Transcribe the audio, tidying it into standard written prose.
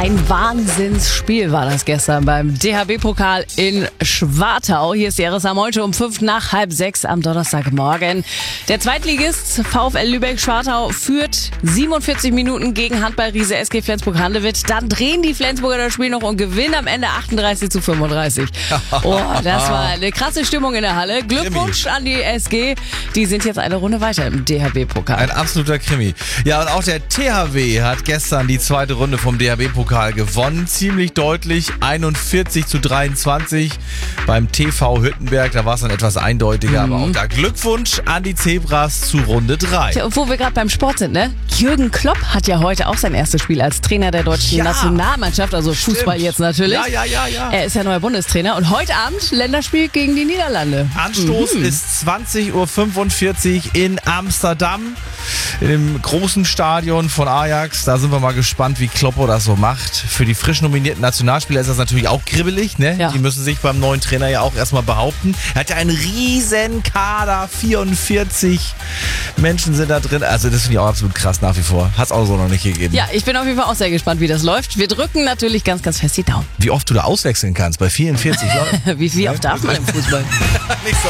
Ein Wahnsinnsspiel war das gestern beim DHB-Pokal in Schwartau. Hier ist die RSA heute um 5:05 am Donnerstagmorgen. Der Zweitligist VfL Lübeck-Schwartau führt 47 Minuten gegen Handballriese SG Flensburg-Handewitt. Dann drehen die Flensburger das Spiel noch und gewinnen am Ende 38:35. Oh, das war eine krasse Stimmung in der Halle. Glückwunsch an die SG. Die sind jetzt eine Runde weiter im DHB-Pokal. Ein absoluter Krimi. Ja, und auch der THW hat gestern die zweite Runde vom DHB-Pokal gewonnen. Ziemlich deutlich, 41:23 beim TV Hüttenberg. Da war es dann etwas eindeutiger, aber auch da Glückwunsch an die Zebras zu Runde 3. Tja, und wo wir gerade beim Sport sind, ne? Jürgen Klopp hat ja heute auch sein erstes Spiel als Trainer der deutschen Nationalmannschaft, also Fußball jetzt natürlich. Ja. Er ist ja neuer Bundestrainer und heute Abend Länderspiel gegen die Niederlande. Anstoß ist 20:45 Uhr in Amsterdam, in dem großen Stadion von Ajax. Da sind wir mal gespannt, wie Kloppo das so macht. Für die frisch nominierten Nationalspieler ist das natürlich auch kribbelig, ne? Ja. Die müssen sich beim neuen Trainer ja auch erstmal behaupten. Er hat ja einen riesen Kader, 44 Menschen sind da drin. Also das finde ich auch absolut krass nach wie vor. Hat es auch so noch nicht gegeben. Ja, ich bin auf jeden Fall auch sehr gespannt, wie das läuft. Wir drücken natürlich ganz, ganz fest die Daumen. Wie oft du da auswechseln kannst bei 44 Leuten. Wie oft darf man im Fußball? Nicht so